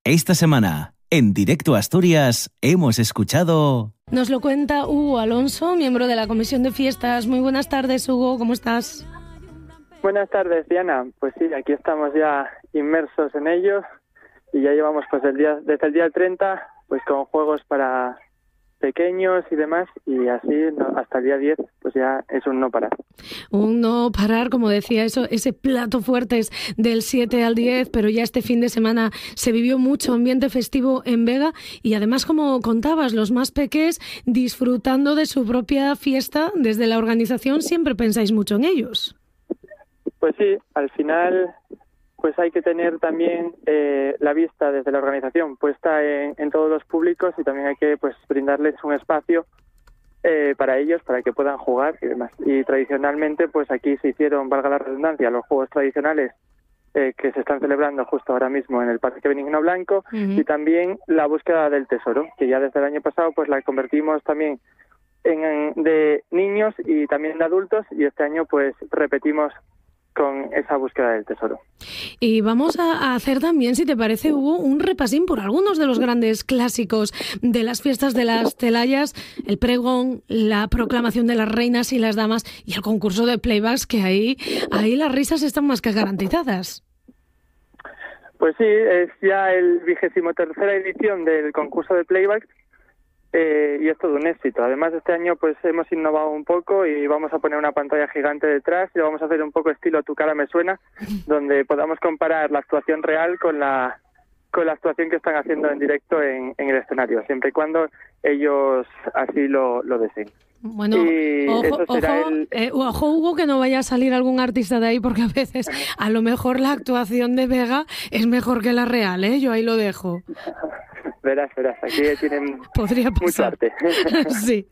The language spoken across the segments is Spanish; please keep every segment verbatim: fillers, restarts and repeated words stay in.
Esta semana, en Directo Asturias, hemos escuchado... Nos lo cuenta Hugo Alonso, miembro de la Comisión de Fiestas. Muy buenas tardes, Hugo, ¿cómo estás? Buenas tardes, Diana. Pues sí, aquí estamos ya inmersos en ello y ya llevamos pues el día desde el día treinta pues con juegos para pequeños y demás, y así no, hasta el día diez pues ya es un no parar. Un no parar, como decía, eso, ese plato fuerte es del siete al diez, pero ya este fin de semana se vivió mucho ambiente festivo en Vega y además, como contabas, los más pequeños disfrutando de su propia fiesta. Desde la organización siempre pensáis mucho en ellos. Pues sí, al final pues hay que tener también eh, la vista desde la organización puesta en, en todos los públicos, y también hay que pues brindarles un espacio eh, para ellos, para que puedan jugar y demás. Y tradicionalmente pues aquí se hicieron, valga la redundancia, los juegos tradicionales eh, que se están celebrando justo ahora mismo en el Parque Benigno Blanco, uh-huh. Y también la búsqueda del tesoro, que ya desde el año pasado pues la convertimos también en, en de niños y también de adultos, y este año pues repetimos con esa búsqueda del tesoro. Y vamos a hacer también, si te parece, Hugo, un repasín por algunos de los grandes clásicos de las fiestas de las Celayas: el pregón, la proclamación de las reinas y las damas y el concurso de playbacks, que ahí, ahí las risas están más que garantizadas. Pues sí, es ya el vigésimo tercera edición del concurso de playback. Eh, y es todo un éxito. Además, este año pues hemos innovado un poco y vamos a poner una pantalla gigante detrás y vamos a hacer un poco estilo Tu cara me suena, donde podamos comparar la actuación real con la con la actuación que están haciendo en directo en, en el escenario, siempre y cuando ellos así lo, lo deseen. Bueno, y ojo, eso será ojo, el... eh, ojo, Hugo, que no vaya a salir algún artista de ahí, porque a veces a lo mejor la actuación de Vega es mejor que la real, ¿eh? Yo ahí lo dejo. Verás, verás, aquí tienen Podría pasar. mucho arte. Sí.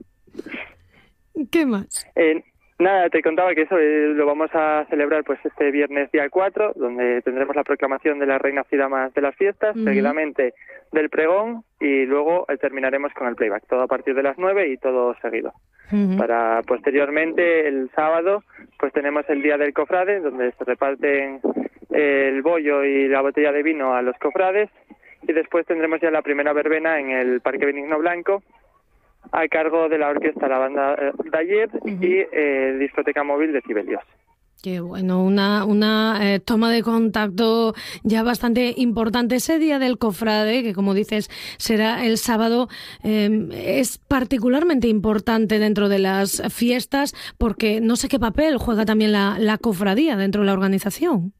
¿Qué más? Eh, nada, te contaba que eso eh, lo vamos a celebrar pues este viernes día cuatro, donde tendremos la proclamación de las reinas y damas de las fiestas, uh-huh. Seguidamente del pregón, y luego eh, terminaremos con el playback, todo a partir de las nueve y todo seguido. Uh-huh. Para posteriormente, el sábado, pues tenemos el día del cofrade, donde se reparten eh, el bollo y la botella de vino a los cofrades. Y después tendremos ya la primera verbena en el Parque Benigno Blanco, a cargo de la orquesta La Banda de Ayer, uh-huh. y eh, discoteca móvil de Cibelios. Qué bueno, una, una eh, toma de contacto ya bastante importante. Ese día del cofrade, que como dices será el sábado, eh, es particularmente importante dentro de las fiestas, porque no sé qué papel juega también la, la cofradía dentro de la organización.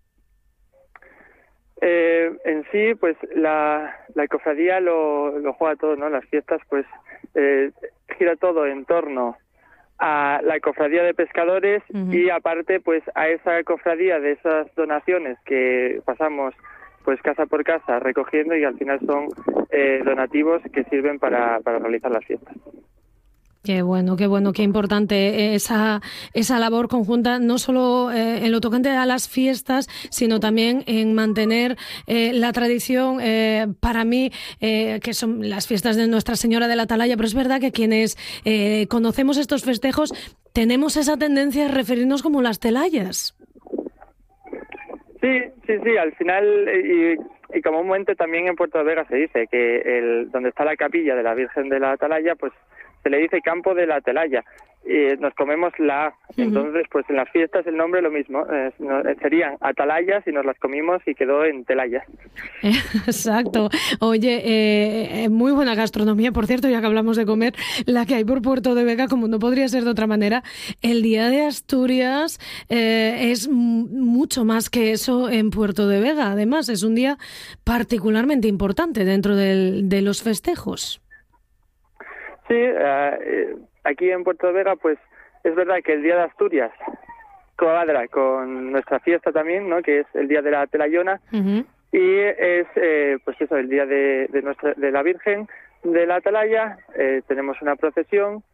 Eh, en sí, pues la, la cofradía lo, lo juega todo, ¿no? Las fiestas, pues eh, gira todo en torno a la cofradía de pescadores, uh-huh. Y aparte, pues a esa cofradía de esas donaciones que pasamos, pues casa por casa recogiendo, y al final son eh, donativos que sirven para, para realizar las fiestas. Qué bueno, qué bueno, qué importante esa esa labor conjunta, no solo eh, en lo tocante a las fiestas, sino también en mantener eh, la tradición, eh, para mí, eh, que son las fiestas de Nuestra Señora de la Atalaya, pero es verdad que quienes eh, conocemos estos festejos tenemos esa tendencia a referirnos como las Celayas. Sí, sí, sí, al final, y, y comúnmente también en Puerto Vega se dice que el donde está la capilla de la Virgen de la Atalaya, pues se le dice Campo de la Atalaya, y nos comemos la A. Uh-huh. Entonces, pues en las fiestas el nombre lo mismo, eh, no, serían atalayas y nos las comimos y quedó en telayas. Exacto. Oye, eh, muy buena gastronomía, por cierto, ya que hablamos de comer, la que hay por Puerto de Vega, como no podría ser de otra manera. El Día de Asturias eh, es m- mucho más que eso en Puerto de Vega. Además, es un día particularmente importante dentro del, de los festejos. Sí, eh, aquí en Puerto Vega, pues es verdad que el Día de Asturias cuadra con nuestra fiesta también, ¿no? Que es el Día de la Telayona, uh-huh. Y es, eh, pues eso, el Día de, de nuestra de la Virgen de la Atalaya. Eh, tenemos una procesión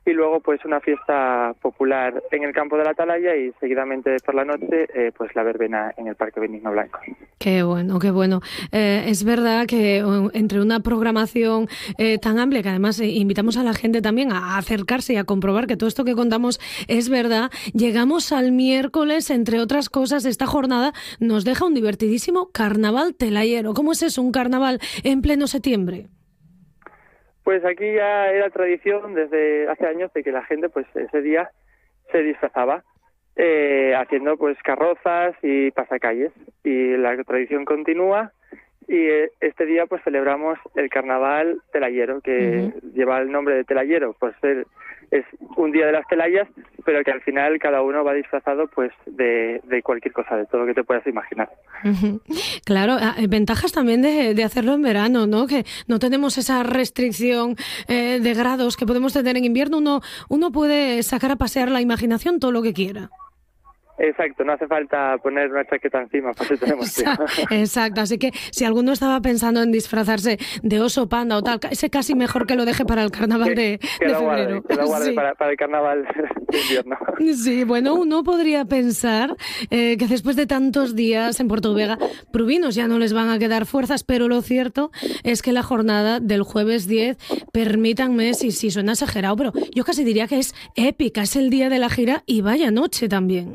y luego pues una fiesta popular en el campo de la Atalaya y seguidamente por la noche eh, pues la verbena en el Parque Benigno Blanco. Qué bueno, qué bueno. Eh, es verdad que uh, entre una programación eh, tan amplia, que además eh, invitamos a la gente también a acercarse y a comprobar que todo esto que contamos es verdad, llegamos al miércoles, entre otras cosas, esta jornada nos deja un divertidísimo carnaval telayero. ¿Cómo es eso, un carnaval en pleno septiembre? Pues aquí ya era tradición desde hace años de que la gente pues ese día se disfrazaba eh, haciendo pues carrozas y pasacalles, y la tradición continúa y eh, este día pues celebramos el carnaval telayero, que uh-huh. lleva el nombre de telayero, pues el, es un día de las telayas, pero que al final cada uno va disfrazado pues de, de cualquier cosa, de todo lo que te puedas imaginar. Uh-huh. Claro, ventajas también de, de hacerlo en verano, ¿no? Que no tenemos esa restricción eh, de grados que podemos tener en invierno. Uno, uno puede sacar a pasear la imaginación todo lo que quiera. Exacto, no hace falta poner una chaqueta encima, pues tenemos Exacto, exacto, así que si alguno estaba pensando en disfrazarse de oso panda o tal, ese casi mejor que lo deje para el carnaval que, de, que de lo febrero. Guarde, que lo guarde sí. para, para el carnaval de invierno. Sí, bueno, uno podría pensar eh, que después de tantos días en Puerto Vega, pruvinos ya no les van a quedar fuerzas, pero lo cierto es que la jornada del jueves diez, permítanme si, si suena exagerado, pero yo casi diría que es épica, es el día de la gira y vaya noche también.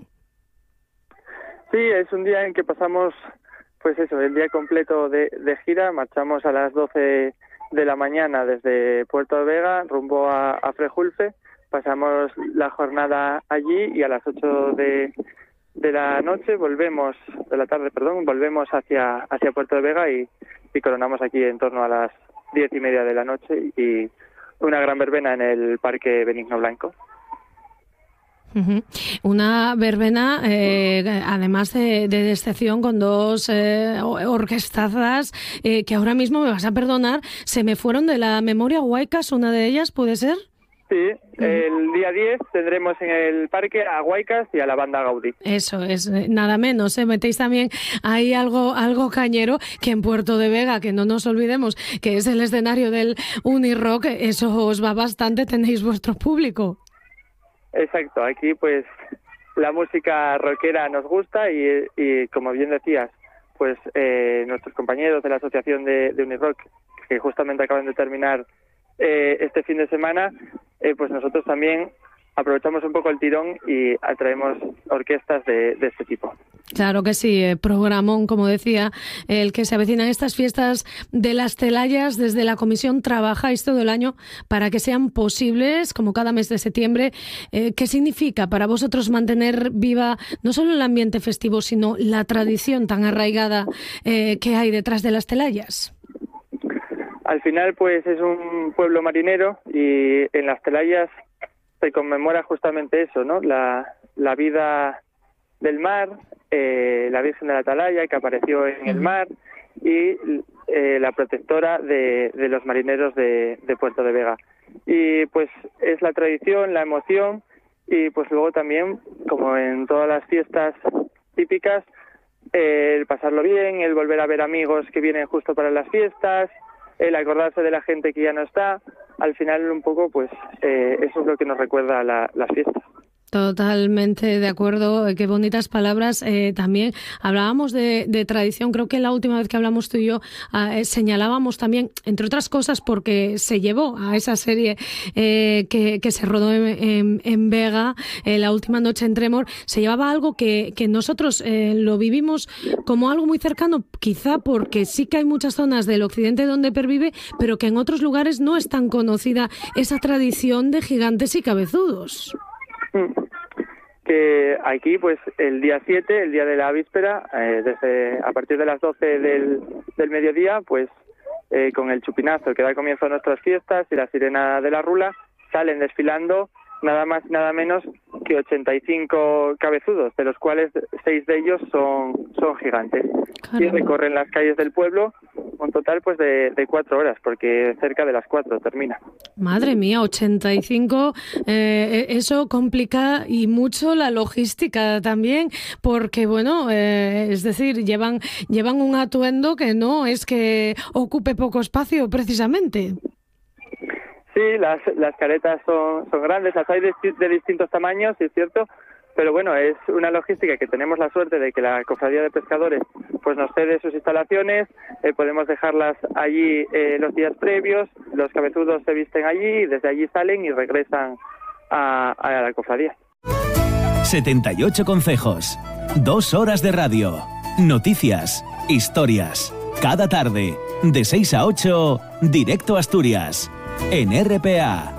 Sí, es un día en que pasamos, pues eso, el día completo de, de gira. Marchamos a las doce de la mañana desde Puerto Vega rumbo a, a Frejulfe. Pasamos la jornada allí y a las ocho de, de la noche volvemos, de la tarde, perdón, volvemos hacia hacia Puerto Vega y, y coronamos aquí en torno a las diez y media de la noche y una gran verbena en el Parque Benigno Blanco. Uh-huh. Una verbena, eh, además de, de excepción, con dos eh, orquestazas eh, que ahora mismo, me vas a perdonar, se me fueron de la memoria. Huaycas, una de ellas, ¿puede ser? Sí, el día diez tendremos en el parque a Huaycas y a la banda Gaudí. Eso es, nada menos, ¿eh? Metéis también ahí algo, algo cañero, que en Puerto de Vega, que no nos olvidemos que es el escenario del Unirock, eso os va bastante, tenéis vuestro público. Exacto, aquí pues la música rockera nos gusta y, y como bien decías, pues eh, nuestros compañeros de la asociación de, de Unirock, que justamente acaban de terminar eh, este fin de semana, eh, pues nosotros también aprovechamos un poco el tirón y atraemos orquestas de, de este tipo. Claro que sí, eh, programón, como decía, el que se avecinan estas fiestas de las Telayas. Desde la comisión trabajáis todo el año para que sean posibles, como cada mes de septiembre. Eh, ¿Qué significa para vosotros mantener viva no solo el ambiente festivo, sino la tradición tan arraigada eh, que hay detrás de las Telayas? Al final, pues es un pueblo marinero y en las Telayas se conmemora justamente eso, ¿no? La, la vida del mar, eh, la Virgen de la Atalaya que apareció en el mar y eh, la protectora de, de los marineros de, de Puerto de Vega. Y pues es la tradición, la emoción y pues luego también, como en todas las fiestas típicas, eh, el pasarlo bien, el volver a ver amigos que vienen justo para las fiestas, el acordarse de la gente que ya no está. Al final un poco pues eh, eso es lo que nos recuerda a la, las fiestas. Totalmente de acuerdo, qué bonitas palabras. Eh, también hablábamos de, de tradición, creo que la última vez que hablamos tú y yo eh, señalábamos también, entre otras cosas, porque se llevó a esa serie eh, que, que se rodó en, en, en Vega, eh, La última noche en Tremor, se llevaba algo que, que nosotros eh, lo vivimos como algo muy cercano, quizá porque sí que hay muchas zonas del occidente donde pervive, pero que en otros lugares no es tan conocida esa tradición de gigantes y cabezudos. Que aquí pues el día siete, el día de la víspera, eh, desde a partir de las doce del, del mediodía, pues eh, con el chupinazo que da comienzo a nuestras fiestas y la sirena de la rula, salen desfilando nada más y nada menos que ochenta y cinco cabezudos, de los cuales seis de ellos son, son gigantes. Caramba. Y recorren las calles del pueblo un total pues de, de cuatro horas, porque cerca de las cuatro termina. Madre mía, ochenta y cinco, eh, eso complica y mucho la logística también, porque bueno, eh, es decir, llevan, llevan un atuendo que no es que ocupe poco espacio precisamente. Sí, las, las caretas son, son grandes, las hay de, de distintos tamaños, sí es cierto, pero bueno, es una logística que tenemos la suerte de que la Cofradía de Pescadores pues nos cede sus instalaciones, eh, podemos dejarlas allí eh, los días previos, los cabezudos se visten allí, y desde allí salen y regresan a, a la cofradía. setenta y ocho concejos, dos horas de radio, noticias, historias, cada tarde, de seis a ocho, Directo Asturias, en R P A.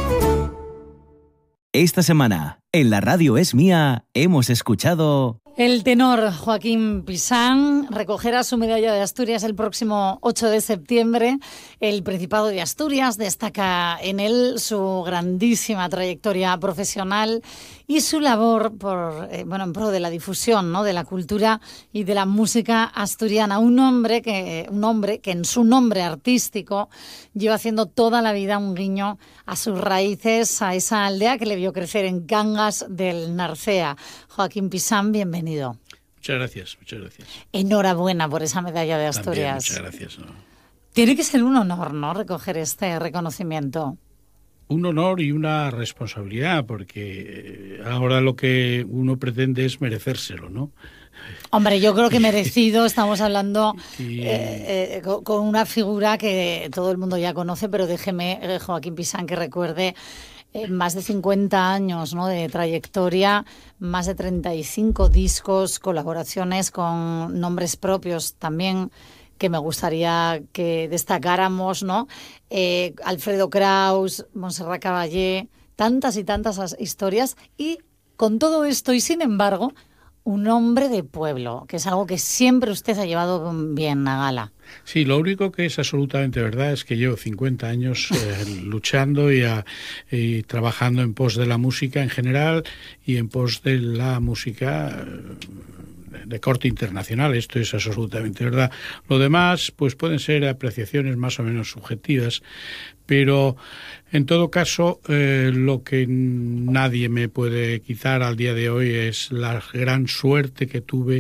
Esta semana, en La Radio Es Mía, hemos escuchado... El tenor Joaquín Pisán recogerá su medalla de Asturias el próximo ocho de septiembre. El Principado de Asturias destaca en él su grandísima trayectoria profesional y su labor por, eh, bueno, en pro de la difusión, ¿no?, de la cultura y de la música asturiana. Un hombre que, un hombre que en su nombre artístico lleva haciendo toda la vida un guiño a sus raíces, a esa aldea que le vio crecer en Cangas del Narcea. Joaquín Pisán, bienvenido. Muchas gracias, muchas gracias. Enhorabuena por esa medalla de Asturias. También, muchas gracias. ¿No? Tiene que ser un honor, ¿no?, recoger este reconocimiento. Un honor y una responsabilidad, porque ahora lo que uno pretende es merecérselo, ¿no? Hombre, yo creo que merecido. Estamos hablando y... eh, eh, con, con una figura que todo el mundo ya conoce, pero déjeme, eh, Joaquín Pisán, que recuerde eh, más de cincuenta años, ¿no?, de trayectoria, más de treinta y cinco discos, colaboraciones con nombres propios también, que me gustaría que destacáramos, ¿no? Eh, Alfredo Kraus, Montserrat Caballé, tantas y tantas historias, y con todo esto, y sin embargo, un hombre de pueblo, que es algo que siempre usted ha llevado bien a gala. Sí, lo único que es absolutamente verdad es que llevo cincuenta años eh, luchando y, a, y trabajando en pos de la música en general y en pos de la música eh, de corte internacional. Esto es absolutamente verdad. Lo demás, pues pueden ser apreciaciones más o menos subjetivas, pero en todo caso, eh, lo que nadie me puede quitar al día de hoy es la gran suerte que tuve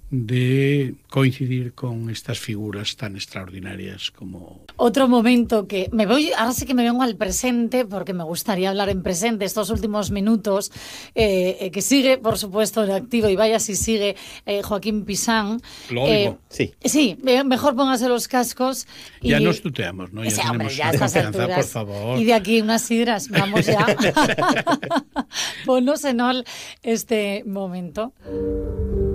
de coincidir con estas figuras tan extraordinarias como... Otro momento que me voy, ahora sí que me vengo al presente, porque me gustaría hablar en presente estos últimos minutos, eh, que sigue, por supuesto, en activo, y vaya si sigue, eh, Joaquín Pisán. Lo oigo. Eh, sí. Sí, mejor póngase los cascos. Y... Ya nos tuteamos, ¿no? Ya sí, tenemos hombre, ya confianza, alturas, por favor. Y de aquí unas sidras, vamos ya. Ponnos en ol este momento.